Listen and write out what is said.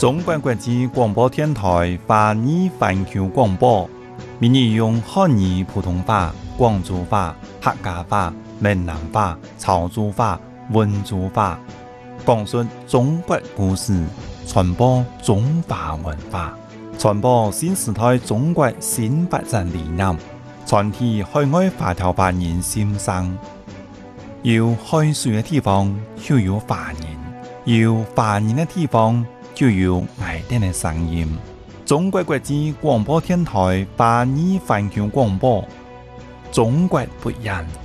中国国际广播电台华语环球广播，闽语用汉语、普通话、广州话、客家话、闽南话、潮州话、温州话，讲述中国故事，传播中华文化，传播新时代中国新发展理念，传递海外华侨华人心声。有海水的地方就有华人，有华人的地方就有爱点的声音。中国国际广播电台华语环球广播，中国不一样。